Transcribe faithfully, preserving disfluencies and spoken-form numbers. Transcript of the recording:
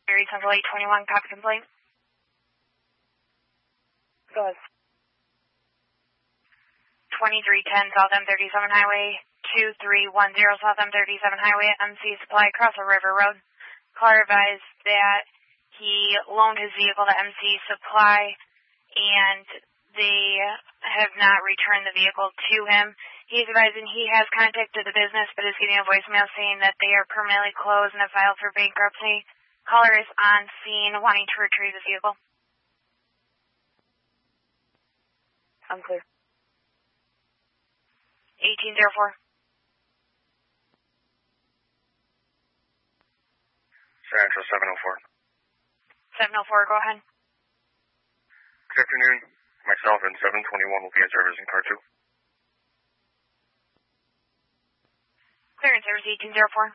Erie Central eight twenty-one, copy complaint. Go ahead. twenty-three ten South M thirty-seven Highway, two three one zero South M thirty-seven Highway, M C Supply, Crossel River Road. Caller advised that he loaned his vehicle to M C Supply, and they have not returned the vehicle to him. He's advising he has contacted the business, but is getting a voicemail saying that they are permanently closed and have filed for bankruptcy. Caller is on scene wanting to retrieve the vehicle. I'm clear. eighteen oh four. Central seven oh four. seven oh four, go ahead. Good afternoon. Myself and seven twenty-one will be in service in car two. Clearance service eighteen oh four.